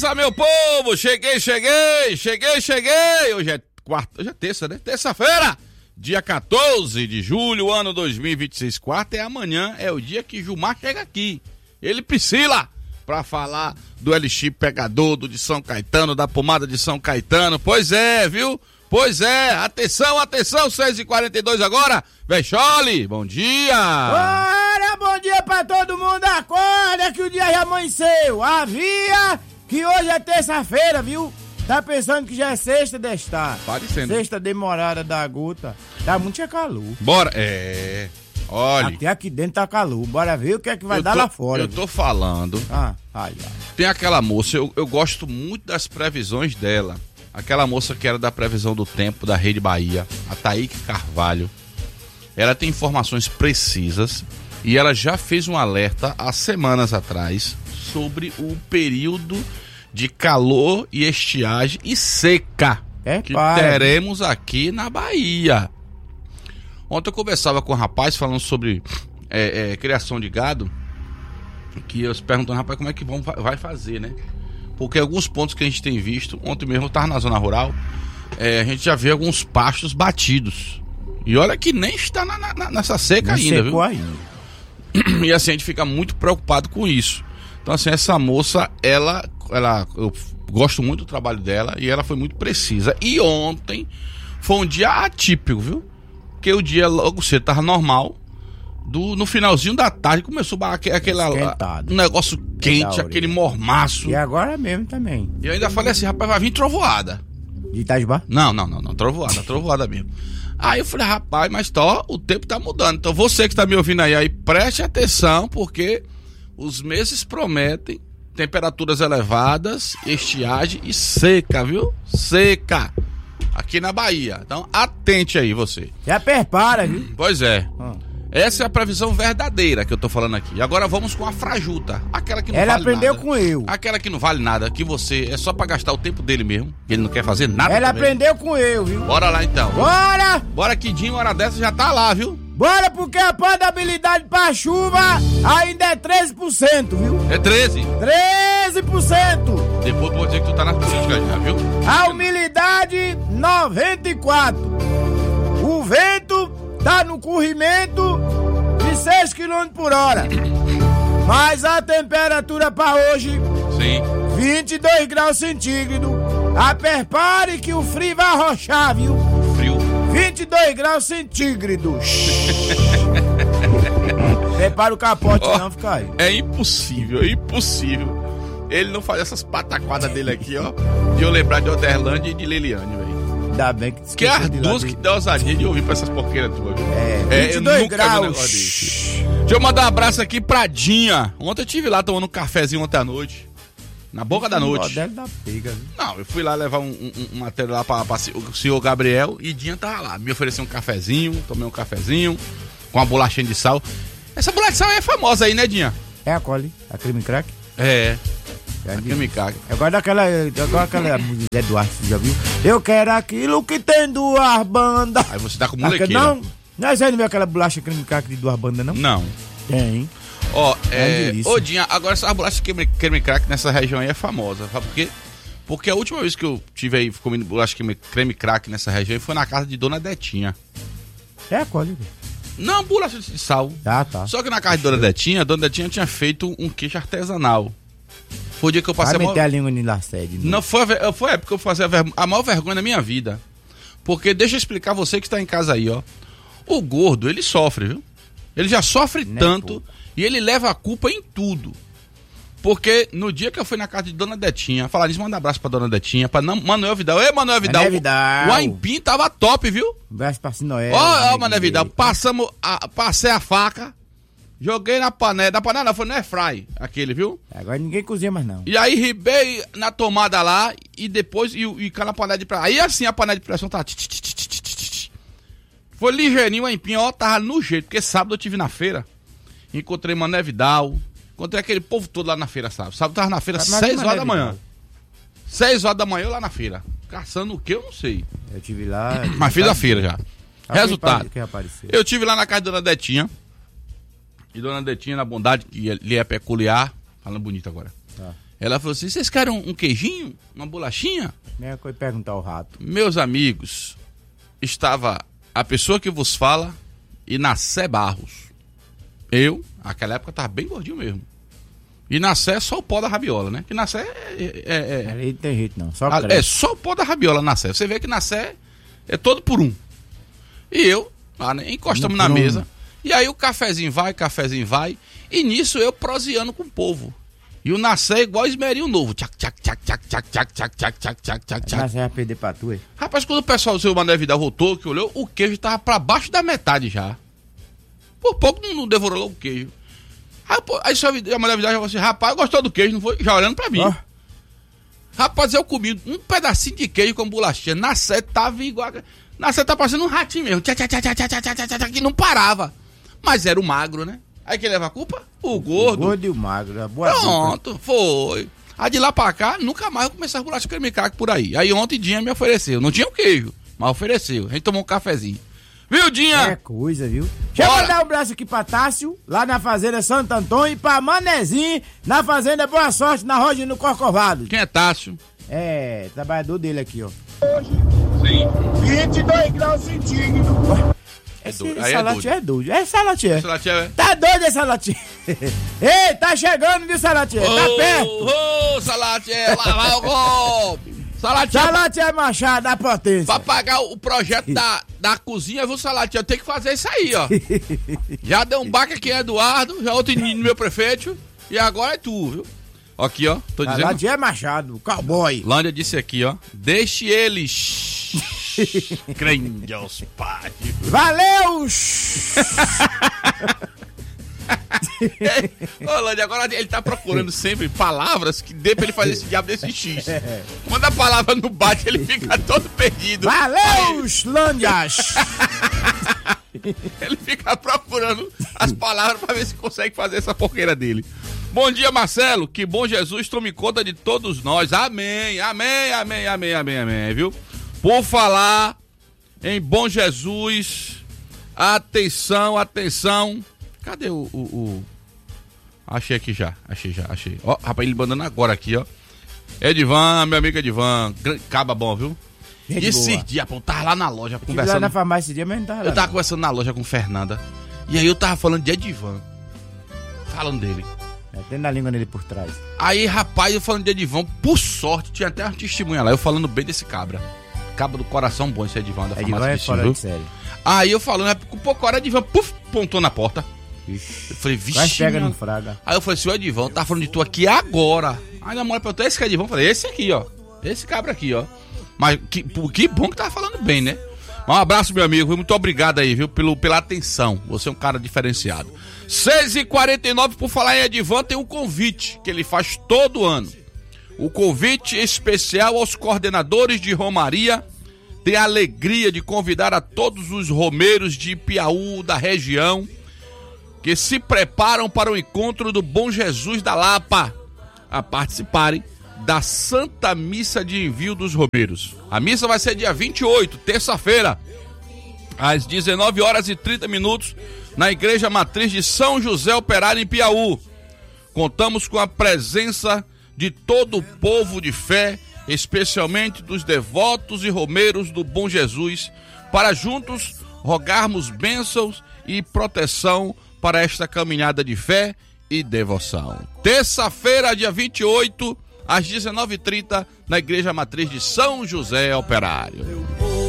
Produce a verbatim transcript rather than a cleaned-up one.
Beleza, meu povo? Cheguei, cheguei, cheguei, cheguei. Hoje é quarta, hoje é terça, né? Terça-feira, dia quatorze de julho, ano dois mil e vinte e seis. Quarta é amanhã, é o dia que Gilmar chega aqui. Ele Priscila, pra falar do Elixir Pegador, do de São Caetano, da pomada de São Caetano. Pois é, viu? Pois é, atenção, atenção, seis e quarenta e dois agora. Vexole, bom dia. Ora, bom dia pra todo mundo. Acorda que o dia já amanheceu. Avia que hoje é terça-feira, viu? Tá pensando que já é sexta desta? Parecendo. Sexta demorada da gota. Tá muito calor. Bora, é... Olha... Até aqui dentro tá calor. Bora ver o que é que vai eu dar tô, lá fora. Eu viu? tô falando... Ah, ai, ai. Tem aquela moça, eu, eu gosto muito das previsões dela. Aquela moça que era da previsão do tempo da Rede Bahia, a Thaíque Carvalho. Ela tem informações precisas e ela já fez um alerta há semanas atrás sobre o período de calor e estiagem e seca é, que para. teremos aqui na Bahia. Ontem eu conversava com um rapaz falando sobre é, é, criação de gado, que eu perguntando, rapaz, como é que vão, vai fazer, né? Porque alguns pontos que a gente tem visto, ontem mesmo eu estava na zona rural, é, a gente já vê alguns pastos batidos. E olha que nem está na, na, nessa seca Não ainda, viu? Ainda. E assim, a gente fica muito preocupado com isso. Então assim, essa moça, ela, ela, eu gosto muito do trabalho dela e ela foi muito precisa. E ontem foi um dia atípico, viu? Porque o dia logo cedo estava normal. Do, no finalzinho da tarde começou aquele, aquele um negócio quente, aquele mormaço. E agora mesmo também. E eu ainda falei assim, rapaz, vai vir trovoada. De Itajubá? Não, não, não, não, trovoada, trovoada mesmo. Aí eu falei, rapaz, mas tó, o tempo tá mudando. Então você que tá me ouvindo aí, aí preste atenção, porque os meses prometem temperaturas elevadas, estiagem e seca, viu? Seca. Aqui na Bahia. Então atente aí você. Já prepara, viu? Pois é. Ah. Essa é a previsão verdadeira que eu tô falando aqui. Agora vamos com a frajuta. Aquela que não Ela vale aprendeu nada. com eu. Aquela que não vale nada, que você é só pra gastar o tempo dele mesmo. Ele não quer fazer nada. Ela também. aprendeu com eu, viu? Bora lá então. Bora! Bora que Dinho, hora dessa, já tá lá, viu? Bora porque a probabilidade pra chuva ainda é treze por cento, viu? É treze. treze por cento! Depois pode dizer que tu tá na política já, viu? A umidade noventa e quatro. O vento tá no corrimento de seis quilômetros por hora. Mas a temperatura pra hoje, sim, vinte e dois graus centígrados. Aperpare que o frio vai arrochar, viu? Frio. vinte e dois graus centígrados. Prepara o capote, oh, não fica aí. É impossível, é impossível ele não fazer essas pataquadas dele aqui, ó. De eu lembrar de Oderlândia e de Liliane, velho. Ainda bem que... Que é as duas que dá ousadia de ouvir pra essas porqueiras tuas. É, vinte e dois graus. Deixa eu mandar um abraço aqui pra Dinha. Ontem eu estive lá tomando um cafezinho ontem à noite. Na boca da noite. Da pega, não, eu fui lá levar um, um, um matéria lá pra, pra o senhor Gabriel e Dinha tava lá. Me ofereceu um cafezinho, tomei um cafezinho com uma bolachinha de sal. Essa bolacha de sal é famosa aí, né, Dinha? É a Cole, a creme crack? É. É a creme crack. Agora daquela, agora aquela música Zé Duarte, você já viu? Eu quero aquilo que tem duas bandas. Aí você tá com molequeira. Não, não é não viu aquela bolacha creme crack de duas bandas, não? Não. Tem. Ó, é... é Ô, Dinha, agora essa bolacha creme, creme crack nessa região aí é famosa, sabe por quê? Porque a última vez que eu tive aí comendo bolacha creme, creme crack nessa região foi na casa de Dona Detinha. É a Cole, velho. Não, bolacha de sal. Ah, tá. Só que na casa de Dona Detinha, a Dona Detinha tinha feito um queijo artesanal. Foi o dia que eu passei Vai a meter maior... a língua no lacede. Né? Não, foi a, foi a época que eu fazia a, ver... a maior vergonha da minha vida. Porque, deixa eu explicar você que está em casa aí, ó. O gordo, ele sofre, viu? Ele já sofre não tanto é e ele leva a culpa em tudo. Porque no dia que eu fui na casa de Dona Detinha, falar nisso, manda um abraço pra Dona Detinha, pra não, Manuel Vidal. Ei, Manuel Vidal. Manuel Vidal. O aipim tava top, viu? Um abraço pra Sinoé. Ó, ó, Manuel Vidal, passamos a, passei a faca, joguei na panela, na panela não, foi no airfry, aquele, viu? Agora ninguém cozinha mais não. E aí ribei na tomada lá e depois, e, e cá na panela de pressão. Aí assim a panela de pressão tá... Foi ligeirinho, o aipim, ó, tava no jeito, porque sábado eu tive na feira, encontrei Manuel Vidal, encontrei aquele povo todo lá na feira, sabe? Sábado tava na feira seis horas da manhã. seis horas da manhã eu lá na feira. Caçando o que, eu não sei. Eu tive lá... Mas fiz a feira já. Resultado. Quem apareceu? Eu tive lá na casa da Dona Detinha. E Dona Detinha, na bondade que lhe é peculiar, falando bonito agora. Tá. Ela falou assim, vocês querem um, um queijinho? Uma bolachinha? Mesma coisa perguntar ao rato. Meus amigos, estava a pessoa que vos fala e Nacé Barros. Eu, naquela época, tava bem gordinho mesmo. E Nacé é só o pó da rabiola, né? Que Nacé é... é, é... Ali não tem jeito não, só a, cresce. É só o pó da rabiola, Nacé. Você vê que Nacé é todo por um. E eu, lá, né, encostamos na mesa. E aí o cafezinho vai, cafezinho vai. E nisso eu proseando com o povo. E o Nacé é igual esmerinho novo. Tchac, tchac, tchac, tchac, tchac, tchac, tchac, tchac, tchac, tchac, tchac, tchac. Nacé vai perder pra tu, hein? Rapaz, quando o pessoal do seu Mané Vidal voltou, que olhou, o queijo tava pra baixo da metade já. Por pouco não, não devorou logo o queijo. Aí, pô, aí só a Mané Vidal já falou assim, rapaz, gostou do queijo, não foi? Já olhando pra mim. Oh. Rapaz, eu comi um pedacinho de queijo com bolachinha. Nacé tava igual... Nacé tá parecendo um ratinho mesmo. Tchá, tchá, tchá, tchá, tchá, tchá, tchá, tchá, que não parava. Mas era o magro, né? Aí quem leva a culpa? O gordo. O gordo e o magro. A boa Pronto, dupla. Foi. Aí de lá pra cá, nunca mais eu comecei a bolacha creme crack por aí. Aí ontem Dinha me ofereceu. Não tinha o queijo, mas ofereceu. A gente tomou um cafezinho. Viu, Dinha? É coisa, viu? Deixa eu mandar um abraço aqui pra Tássio, lá na Fazenda Santo Antônio, e pra Manezinho, na Fazenda Boa Sorte, na Roja no Corcovado. Quem é Tássio? É, trabalhador dele aqui, ó. Sim. vinte e dois graus centígrados. É doido. Esse Aí Salatiel é doido. É Salatiel. Salatiel é? Tá doido esse Salatiel. Ei, tá chegando, viu, Salatiel? Tá oh, perto. Ô, oh, Salatiel, lá vai o golpe. Salatiel, Salatiel Machado, da potência. Pra pagar o projeto da, da cozinha, viu, Salatiel? Tem que fazer isso aí, ó. Já deu um baque aqui, Eduardo, já outro menino meu prefeito, e agora é tu, viu? Aqui, ó, tô dizendo. Salatiel Machado, cowboy. Lândia disse aqui, ó. Deixe eles. Crente aos pais. Valeu! Ô, Lândia, agora ele tá procurando sempre palavras que dê pra ele fazer esse diabo desse X. Quando a palavra não bate, ele fica todo perdido. Valeu, Lândias! Ele fica procurando as palavras pra ver se consegue fazer essa porqueira dele. Bom dia, Marcelo. Que bom Jesus tome conta de todos nós. Amém, amém, amém, amém, amém, amém, viu? Por falar em bom Jesus, atenção, atenção. Cadê o, o, o... Achei aqui já, achei já, achei. Ó, rapaz, ele mandando agora aqui, ó. Edivan, meu amigo Edivan, caba bom, viu? E esse dia, pô, eu tava lá na loja conversando. Lá na farmácia esse dia, mas não tava lá. Eu tava conversando na loja com Fernanda. E aí eu tava falando de Edivan. Falando dele. Tendo a língua nele por trás. Aí, rapaz, eu falando de Edivan, por sorte, tinha até uma testemunha lá, eu falando bem desse cabra. Cabra do coração bom, esse Edivan da Edivan farmácia é Cristina, fora viu? de série. Aí eu falando, com pouco hora, Edivan, puf, pontou na porta. Ixi. Eu falei, vixe. Quase pega no fraga. Aí eu falei, senhor Edivan, tá falando de tu aqui agora. Aí na mulher perguntou, esse que é Edivan? Eu falei, esse aqui, ó. Esse cabra aqui, ó. Mas que, que bom que tava falando bem, né? Um abraço, meu amigo. Muito obrigado aí, viu? Pelo, pela atenção. Você é um cara diferenciado. seis e quarenta e nove, por falar em Edivan, tem um convite que ele faz todo ano. O convite especial aos coordenadores de Romaria. Tem a alegria de convidar a todos os romeiros de Piauí, da região, que se preparam para o encontro do Bom Jesus da Lapa, a participarem da Santa Missa de Envio dos Romeiros. A missa vai ser dia vinte e oito, terça-feira, às dezenove horas e trinta minutos, na Igreja Matriz de São José Operário, em Piauí. Contamos com a presença de todo o povo de fé, especialmente dos devotos e romeiros do Bom Jesus, para juntos rogarmos bênçãos e proteção para esta caminhada de fé e devoção. Terça-feira, dia vinte e oito, às dezenove e trinta, na Igreja Matriz de São José Operário.